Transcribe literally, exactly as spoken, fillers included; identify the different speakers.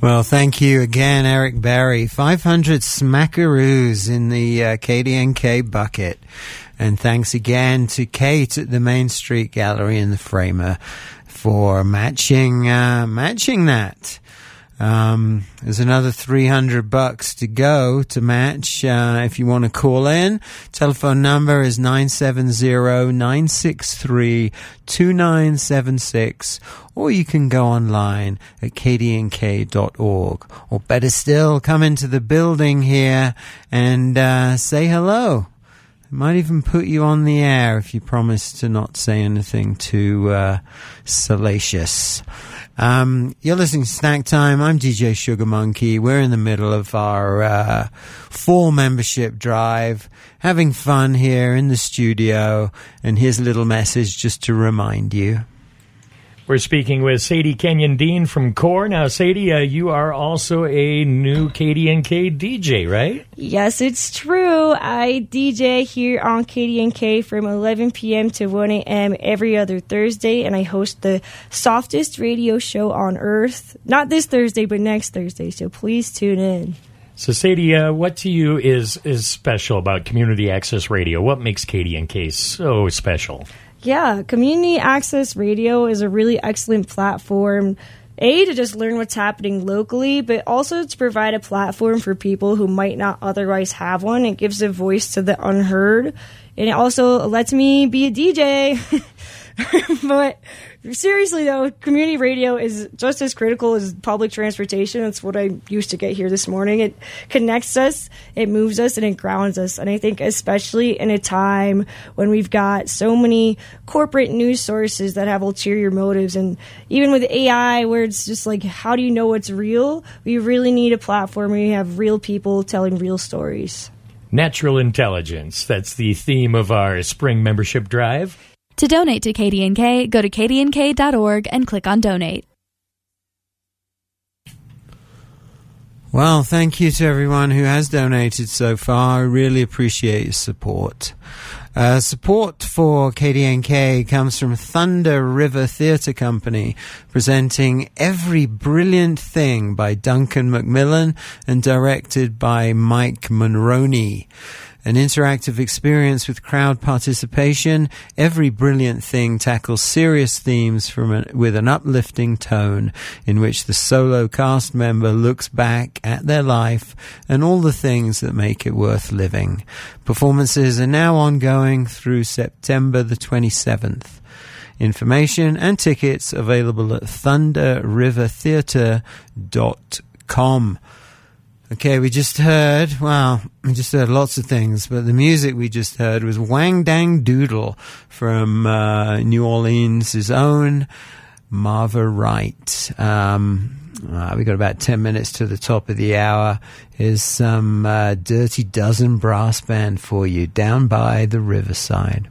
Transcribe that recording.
Speaker 1: Well, thank you again, Eric Berry. five hundred smackaroos in the uh, K D N K bucket. And thanks again to Kate at the Main Street Gallery in the Framer for matching uh, matching that. Um, there's another three hundred bucks to go to match. Uh, if you want to call in, telephone number is nine seven zero, nine six three, two nine seven six, or you can go online at k d n k dot org. Or better still, come into the building here and uh, say hello. It might even put you on the air if you promise to not say anything too uh, salacious. Um, you're listening to Snack Time. I'm D J Sugar Monkey. We're in the middle of our uh, fall membership drive, having fun here in the studio. And here's a little message just to remind you.
Speaker 2: We're speaking with Sadie Kenyon Dean from Core. Now, Sadie, uh, you are also a new K D N K D J, right?
Speaker 3: Yes, it's true. I D J here on K D N K from eleven p.m. to one a.m. every other Thursday, and I host the softest radio show on earth. Not this Thursday, but next Thursday, so please tune in.
Speaker 2: So, Sadie, uh, what to you is, is special about Community Access Radio? What makes K D N K so special?
Speaker 3: Yeah, Community Access Radio is a really excellent platform, A, to just learn what's happening locally, but also to provide a platform for people who might not otherwise have one. It gives a voice to the unheard, and it also lets me be a D J. But seriously, though, community radio is just as critical as public transportation. That's what I used to get here this morning. It connects us, it moves us, and it grounds us. And I think especially in a time when we've got so many corporate news sources that have ulterior motives, and even with A I, where it's just like, how do you know what's real? We really need a platform where you have real people telling real stories.
Speaker 2: Natural intelligence. That's the theme of our spring membership drive.
Speaker 4: To donate to K D N K, go to k d n k dot org and click on Donate.
Speaker 1: Well, thank you to everyone who has donated so far. I really appreciate your support. Uh, support for K D N K comes from Thunder River Theatre Company, presenting Every Brilliant Thing by Duncan Macmillan and directed by Mike Monroney. An interactive experience with crowd participation, Every Brilliant Thing tackles serious themes from a, with an uplifting tone in which the solo cast member looks back at their life and all the things that make it worth living. Performances are now ongoing through September the twenty-seventh. Information and tickets available at thunder river theatre dot com. Okay, we just heard, well, we just heard lots of things, but the music we just heard was Wang Dang Doodle from uh, New Orleans' own Marva Wright. Um, uh, we got about ten minutes to the top of the hour. Here's some uh, Dirty Dozen brass band for you, Down by the Riverside.